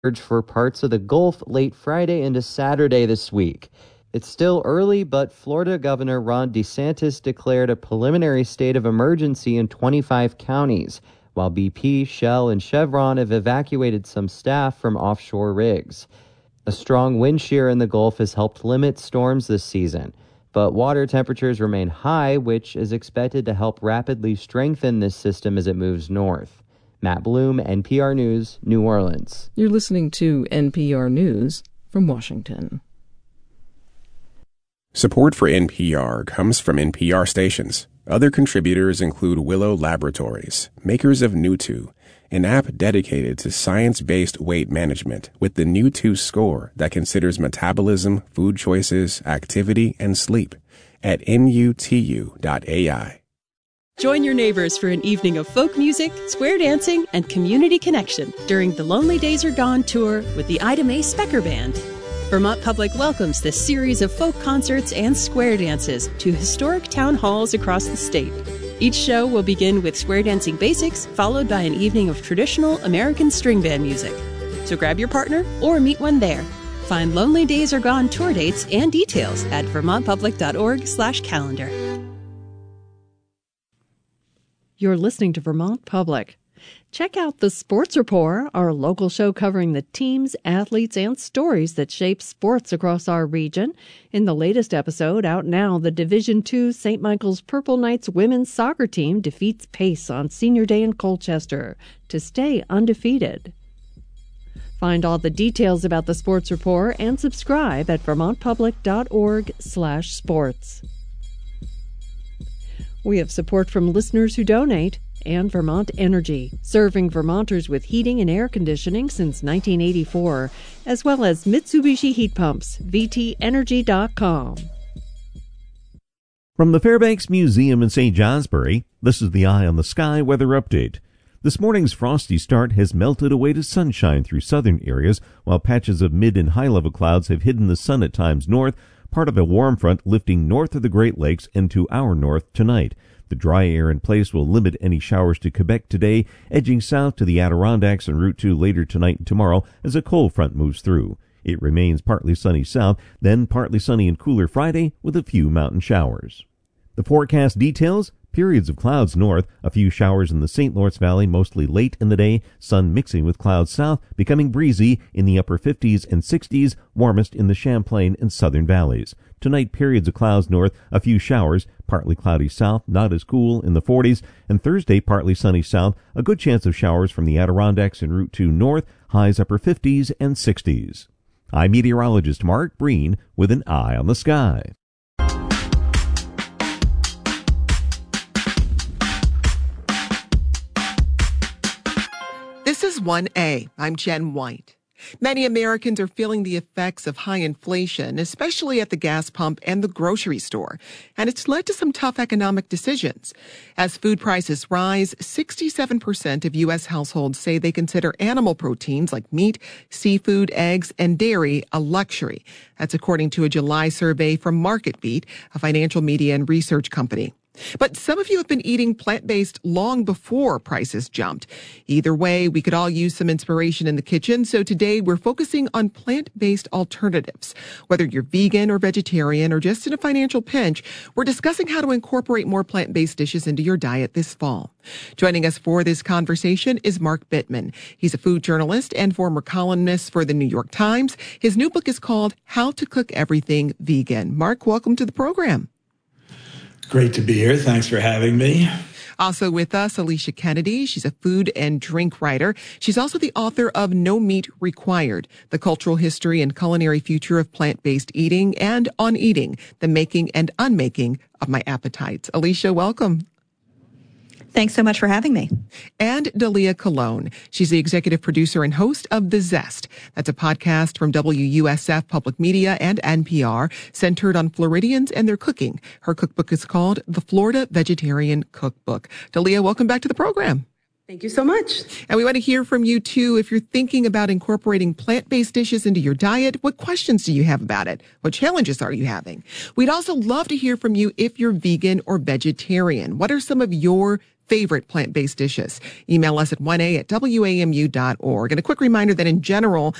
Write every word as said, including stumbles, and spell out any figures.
for parts of the Gulf late Friday into Saturday this week. It's still early, but Florida Governor Ron DeSantis declared a preliminary state of emergency in twenty-five counties, while B P, Shell, and Chevron have evacuated some staff from offshore rigs. A strong wind shear in the Gulf has helped limit storms this season, but water temperatures remain high, which is expected to help rapidly strengthen this system as it moves north. Matt Bloom, N P R News, New Orleans. You're listening to N P R News from Washington. Support for N P R comes from N P R stations. Other contributors include Willow Laboratories, makers of Nutu, an app dedicated to science-based weight management with the Nutu score that considers metabolism, food choices, activity, and sleep at N U T U dot A I. Join your neighbors for an evening of folk music, square dancing, and community connection during the Lonely Days Are Gone tour with the Ida Mae Specker Band. Vermont Public welcomes this series of folk concerts and square dances to historic town halls across the state. Each show will begin with square dancing basics, followed by an evening of traditional American string band music. So grab your partner or meet one there. Find Lonely Days Are Gone tour dates and details at vermontpublic.org slash calendar. You're listening to Vermont Public. Check out the Sports Report, our local show covering the teams, athletes, and stories that shape sports across our region. In the latest episode, out now, the Division two Saint Michael's Purple Knights women's soccer team defeats Pace on Senior Day in Colchester to stay undefeated. Find all the details about the Sports Report and subscribe at vermontpublic.org slash sports. We have support from listeners who donate, and Vermont Energy, serving Vermonters with heating and air conditioning since nineteen eighty-four, as well as Mitsubishi Heat Pumps, V T energy dot com. From the Fairbanks Museum in Saint Johnsbury, this is the Eye on the Sky weather update. This morning's frosty start has melted away to sunshine through southern areas, while patches of mid and high-level clouds have hidden the sun at times north, part of a warm front lifting north of the Great Lakes and to our north tonight. The dry air in place will limit any showers to Quebec today, edging south to the Adirondacks and Route two later tonight and tomorrow as a cold front moves through. It remains partly sunny south, then partly sunny and cooler Friday with a few mountain showers. The forecast details: periods of clouds north, a few showers in the Saint Lawrence Valley mostly late in the day, sun mixing with clouds south, becoming breezy in the upper fifties and sixties, warmest in the Champlain and southern valleys. Tonight, periods of clouds north, a few showers, partly cloudy south, not as cool in the forties, and Thursday, partly sunny south, a good chance of showers from the Adirondacks and Route two north, highs upper fifties and sixties. I'm meteorologist Mark Breen with an eye on the sky. This is one A. I'm Jen White. Many Americans are feeling the effects of high inflation, especially at the gas pump and the grocery store, and it's led to some tough economic decisions. As food prices rise, sixty-seven percent of U S households say they consider animal proteins like meat, seafood, eggs, and dairy a luxury. That's according to a July survey from MarketBeat, a financial media and research company. But some of you have been eating plant-based long before prices jumped. Either way, we could all use some inspiration in the kitchen, so today we're focusing on plant-based alternatives. Whether you're vegan or vegetarian or just in a financial pinch, we're discussing how to incorporate more plant-based dishes into your diet this fall. Joining us for this conversation is Mark Bittman. He's a food journalist and former columnist for the New York Times. His new book is called How to Cook Everything Vegan. Mark, welcome to the program. Great to be here. Thanks for having me. Also with us, Alicia Kennedy. She's a food and drink writer. She's also the author of No Meat Required, The Cultural History and Culinary Future of Plant-Based Eating, and On Eating, The Making and Unmaking of My Appetites. Alicia, welcome. Thanks so much for having me. And Dalia Colon. She's the executive producer and host of The Zest. That's a podcast from W U S F Public Media and N P R centered on Floridians and their cooking. Her cookbook is called The Florida Vegetarian Cookbook. Dalia, welcome back to the program. Thank you so much. And we want to hear from you, too. If you're thinking about incorporating plant-based dishes into your diet, what questions do you have about it? What challenges are you having? We'd also love to hear from you if you're vegan or vegetarian. What are some of your favorite plant-based dishes. Email us at one a at w a m u dot org. And a quick reminder that in general,